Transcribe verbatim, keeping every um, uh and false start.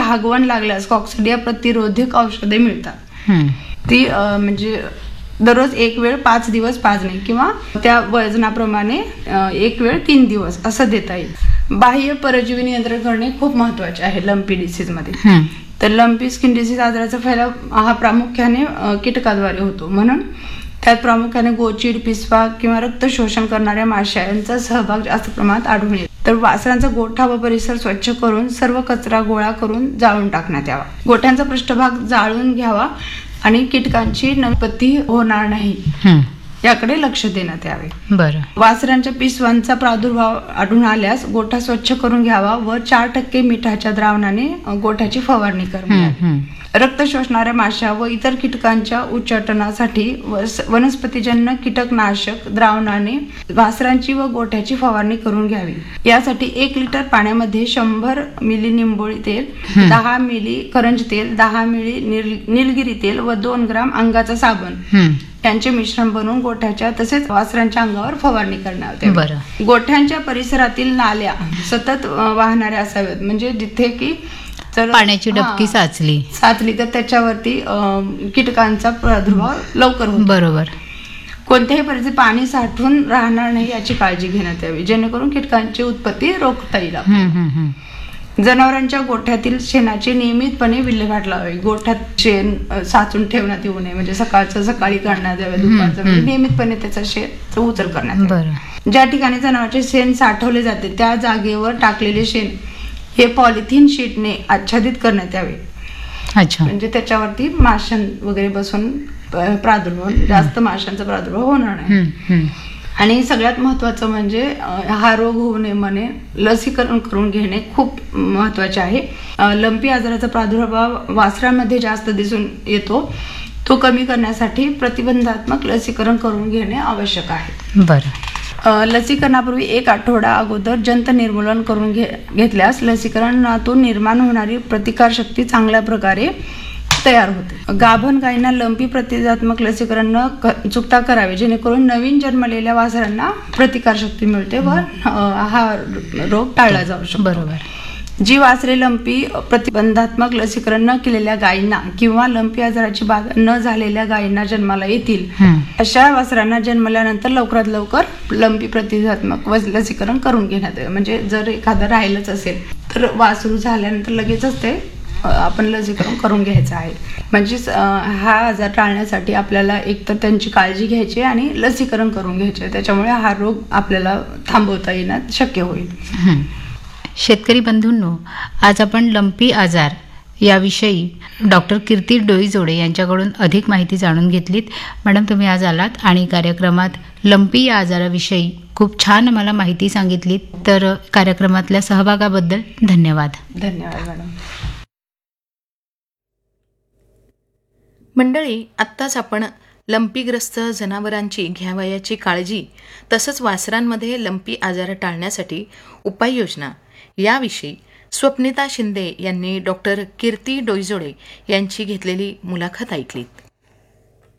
हागवण लागल्यास कॉक्सिडिया प्रतिरोधक औषधे मिळतात. ती म्हणजे दररोज एक वेळ पाच दिवस पाजणे किंवा त्या वजनाप्रमाणे एक वेळ तीन दिवस असं देता येईल. बाह्य परजीवी नियंत्रण करणे खूप महत्वाचे आहे लंपी डिसीज मध्ये. तर लंपी स्किन डिसीज आजाराचा फैलाव हा प्रामुख्याने कीटकाद्वारे होतो, म्हणून त्यात प्रामुख्याने गोचीड, पिसवा किंवा रक्त शोषण करणाऱ्या माश्या यांचा सहभाग जास्त प्रमाणात आढळून येतो. तर वासरांचा गोठा व परिसर स्वच्छ करून सर्व कचरा गोळा करून जाळून टाकण्यात यावा. गोठ्यांचा पृष्ठभाग जाळून घ्यावा आणि कीटकांची उत्पत्ती होणार नाही याकडे लक्ष देण्यात यावे. बरं. वासरांच्या पिसवांचा प्रादुर्भाव आढळून आल्यास गोठा स्वच्छ करून घ्यावा व चार टक्के मिठाच्या द्रावणाने गोठ्याची फवारणी करावी. रक्त शोषणाऱ्या माश्या व इतर कीटकांच्या उच्चाटनासाठी वनस्पतीजन्य कीटकनाशक द्रावणाने वासरांची व गोठ्याची फवारणी करून घ्यावी. यासाठी एक लिटर पाण्यामध्ये शंभर मिली निंबोळी तेल, दहा मिली करंज तेल, दहा मिली निलगिरी तेल व दोन ग्राम अंगाचा साबण यांचे मिश्रण बनवून गोठ्याच्या तसेच वासरांच्या अंगावर फवारणी करण्यात यावी. गोठ्यांच्या परिसरातील नाल्या सतत वाहणाऱ्या असाव्यात, म्हणजे जिथे की जर पाण्याची डबकी साचली साचली तर त्याच्यावरती कीटकांचा प्रादुर्भाव लवकर होतो. बरोबर. कोणत्याही परिस्थितीत पाणी साठून राहणार नाही याची काळजी घेण्यात यावी, जेणेकरून कीटकांची उत्पत्ती रोखता येईल. जनावरांच्या गोठ्यातील शेणाची नियमितपणे विल्हेवाट लावावी. गोठ्यात शेण साचून ठेवण्यात येऊ नये, म्हणजे सकाळचं सकाळी काढण्यात यावे, दुपारचं म्हणजे नियमितपणे त्याचा शेण उचल करण्यात यावे. ज्या ठिकाणी जनावरांचे शेण साठवले जाते त्या जागेवर टाकलेले शेण हे पॉलिथिन शीटने आच्छादित करण्यात यावे. अच्छा. म्हणजे त्याच्यावरती माशां वगैरे बसून प्रादुर्भाव जास्त माशांचा प्रादुर्भाव होणार नाही. आणि सगळ्यात महत्वाचं म्हणजे हा रोग होऊ नये म्हणून लसीकरण करून घेणे खूप महत्वाचे आहे. लंपी आजाराचा प्रादुर्भाव वासरांमध्ये जास्त दिसून येतो, तो कमी करण्यासाठी प्रतिबंधात्मक लसीकरण करून घेणे आवश्यक आहे. बरं. लसीकरणापूर्वी एक आठवडा अगोदर जंत निर्मूलन करून घे घेतल्यास लसीकरणातून निर्माण होणारी प्रतिकारशक्ती चांगल्या प्रकारे तयार होते. गाभण गायींना लंपी प्रतिबंधात्मक लसीकरण न चुकता करावे, जेणेकरून नवीन जन्मलेल्या वासरांना प्रतिकारशक्ती मिळते व हा रोग टाळला जाऊ शकतो. बरोबर. जी वासरे लंपी प्रतिबंधात्मक लसीकरण न केलेल्या गायींना किंवा लंपी आजाराची बाधा न झालेल्या गायींना जन्माला येतील अशा वासरांना जन्मल्यानंतर लवकरात लवकर लंपी प्रतिबंधात्मक लसीकरण करून घेण्यात यावे. म्हणजे जर एखादं राहिलंच असेल तर वासरू झाल्यानंतर लगेचच ते आपण लसीकरण करून घ्यायचं आहे. म्हणजेच हा आजार टाळण्यासाठी आपल्याला एकतर त्यांची काळजी घ्यायची आणि लसीकरण करून घ्यायचे, त्याच्यामुळे हा रोग आपल्याला थांबवता येण्यात शक्य होईल. शेतकरी बंधूंनो, आज आपण लंपी आजार याविषयी डॉक्टर कीर्ती डोईजोडे यांच्याकडून अधिक माहिती जाणून घेतलीत. मॅडम, तुम्ही आज आलात आणि कार्यक्रमात लंपी या आजाराविषयी खूप छान मला माहिती सांगितलीत, तर कार्यक्रमातल्या सहभागाबद्दल धन्यवाद. धन्यवाद मॅडम. मंडळी, आत्ताच आपण लंपीग्रस्त जनावरांची घ्यावयाची काळजी तसंच वासरांमध्ये लंपी आजार टाळण्यासाठी उपाययोजना याविषयी स्वप्निता शिंदे यांनी डॉक्टर कीर्ती डोईजोडे यांची घेतलेली मुलाखत ऐकलीत.